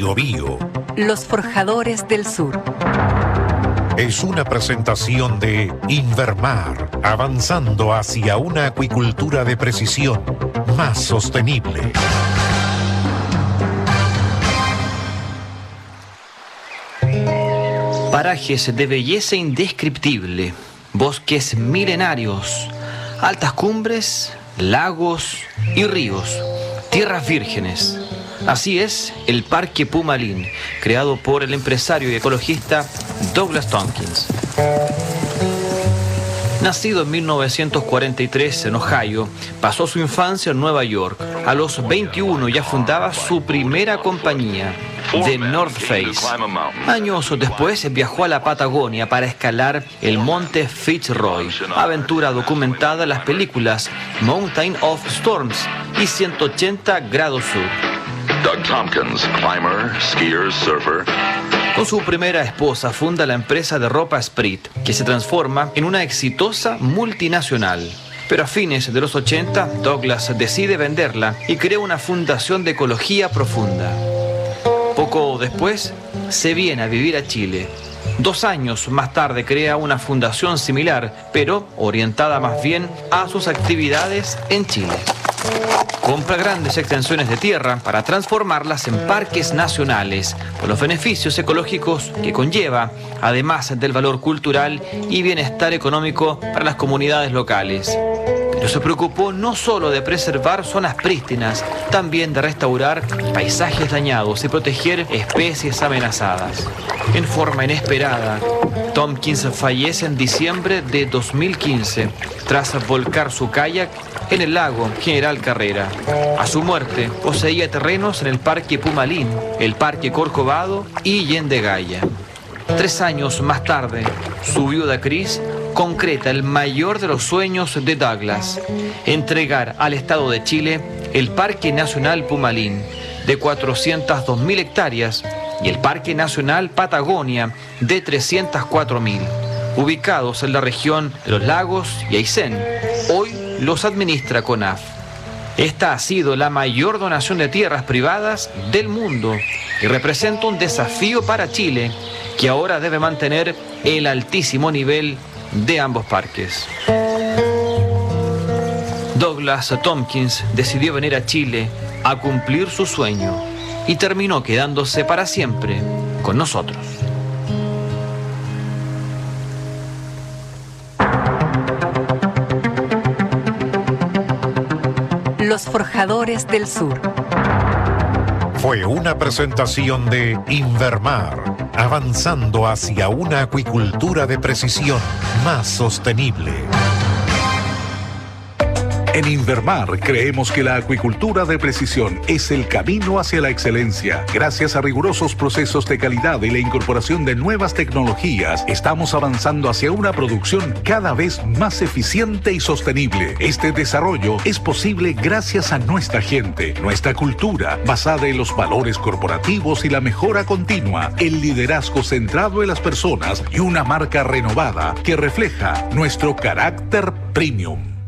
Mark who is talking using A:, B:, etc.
A: Biobío.
B: Los Forjadores del Sur.
A: Es una presentación de Invermar, avanzando hacia una acuicultura de precisión más sostenible.
C: Parajes de belleza indescriptible, bosques milenarios, altas cumbres, lagos y ríos, tierras vírgenes. Así es el Parque Pumalín, creado por el empresario y ecologista Douglas Tompkins. Nacido en 1943 en Ohio, pasó su infancia en Nueva York. A los 21 ya fundaba su primera compañía, The North Face. Años después viajó a la Patagonia para escalar el monte Fitzroy, aventura documentada en las películas Mountain of Storms y 180 grados sur.
D: Doug Tompkins, climber, skier, surfer.
C: Con su primera esposa funda la empresa de ropa Sprit, que se transforma en una exitosa multinacional. Pero a fines de los 80, Douglas decide venderla y crea una fundación de ecología profunda. Poco después, se viene a vivir a Chile. 2 años más tarde crea una fundación similar, pero orientada más bien a sus actividades en Chile. Compra grandes extensiones de tierra para transformarlas en parques nacionales, por los beneficios ecológicos que conlleva, además del valor cultural y bienestar económico para las comunidades locales. Pero se preocupó no solo de preservar zonas prístinas, también de restaurar paisajes dañados y proteger especies amenazadas. En forma inesperada, Tompkins fallece en diciembre de 2015 tras volcar su kayak en el lago General Carrera. A su muerte, poseía terrenos en el Parque Pumalín, el Parque Corcovado y Yendegaya. 3 años más tarde, su viuda Chris concreta el mayor de los sueños de Douglas: entregar al Estado de Chile el Parque Nacional Pumalín, de 402.000 hectáreas, y el Parque Nacional Patagonia, de 304.000, ubicados en la región de los lagos y Aysén. Hoy los administra CONAF. Esta ha sido la mayor donación de tierras privadas del mundo y representa un desafío para Chile, que ahora debe mantener el altísimo nivel de ambos parques. Douglas Tompkins decidió venir a Chile a cumplir su sueño y terminó quedándose para siempre con nosotros.
B: Los Forjadores del Sur.
A: Fue una presentación de Invermar, avanzando hacia una acuicultura de precisión más sostenible.
E: En Invermar creemos que la acuicultura de precisión es el camino hacia la excelencia. Gracias a rigurosos procesos de calidad y la incorporación de nuevas tecnologías, estamos avanzando hacia una producción cada vez más eficiente y sostenible. Este desarrollo es posible gracias a nuestra gente, nuestra cultura, basada en los valores corporativos y la mejora continua, el liderazgo centrado en las personas y una marca renovada que refleja nuestro carácter premium.